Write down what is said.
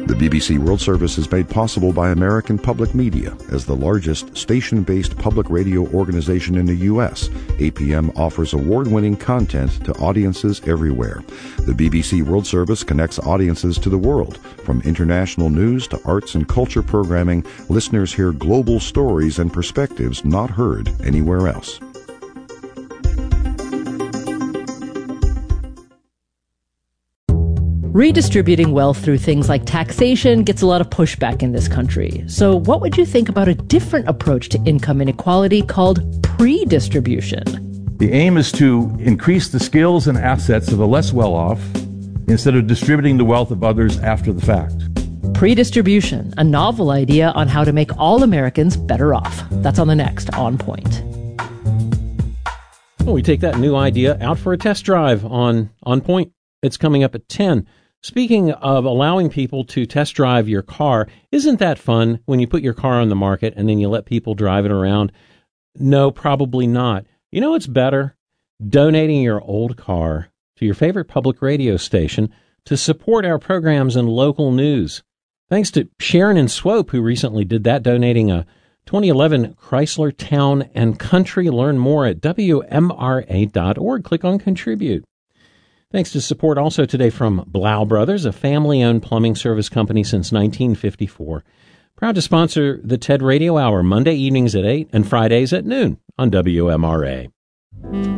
The BBC World Service is made possible by American Public Media. As the largest station-based public radio organization in the U.S., APM offers award-winning content to audiences everywhere. The BBC World Service connects audiences to the world. From international news to arts and culture programming, listeners hear global stories and perspectives not heard anywhere else. Redistributing wealth through things like taxation gets a lot of pushback in this country. So what would you think about a different approach to income inequality called pre-distribution? The aim is to increase the skills and assets of the less well-off instead of distributing the wealth of others after the fact. Pre-distribution, a novel idea on how to make all Americans better off. That's on the next On Point. Well, we take that new idea out for a test drive on Point. It's coming up at 10. Speaking of allowing people to test drive your car, isn't that fun when you put your car on the market and then you let people drive it around? No, probably not. You know what's better? Donating your old car to your favorite public radio station to support our programs and local news. Thanks to Sharon and Swope, who recently did that, donating a 2011 Chrysler Town and Country. Learn more at WMRA.org. Click on Contribute. Thanks to support also today from Blau Brothers, a family-owned plumbing service company since 1954. Proud to sponsor the TED Radio Hour Monday evenings at 8 and Fridays at noon on WMRA.